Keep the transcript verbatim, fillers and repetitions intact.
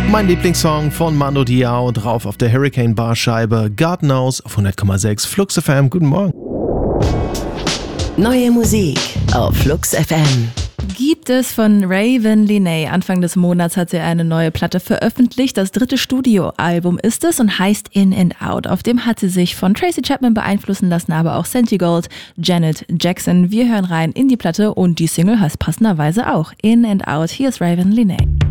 Mein Lieblingssong von Mando Diao, drauf auf der Hurricane Barscheibe, God Knows auf hundert Komma sechs Flux F M. Guten Morgen. Neue Musik auf Flux F M. Gibt es von Raven Lenae. Anfang des Monats hat sie eine neue Platte veröffentlicht. Das dritte Studioalbum ist es und heißt In and Out. Auf dem hat sie sich von Tracy Chapman beeinflussen lassen, aber auch Santigold, Janet Jackson. Wir hören rein in die Platte und die Single heißt passenderweise auch In and Out. Hier ist Raven Lenae.